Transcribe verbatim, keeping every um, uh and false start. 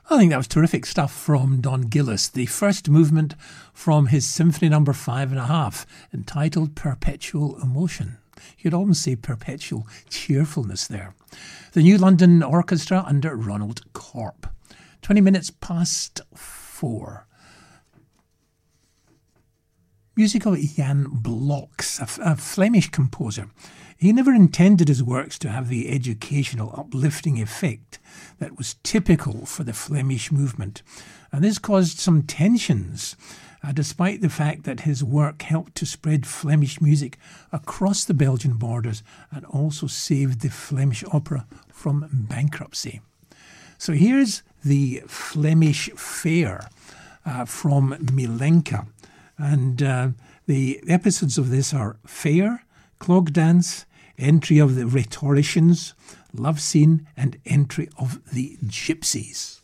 I think that was terrific stuff from Don Gillis, the first movement from his Symphony Number Five and a Half, entitled Perpetual Emotion. You'd almost say perpetual cheerfulness there. The New London Orchestra under Ronald Corp. twenty minutes past four. Music of Jan Bloks, a, a Flemish composer. He never intended his works to have the educational, uplifting effect that was typical for the Flemish movement, and this caused some tensions, uh, despite the fact that his work helped to spread Flemish music across the Belgian borders and also saved the Flemish opera from bankruptcy. So here's the Flemish Fair uh, from Milenka, and uh, the episodes of this are Fair, Clog Dance, Entry of the Rhetoricians, Love Scene, and Entry of the Gypsies.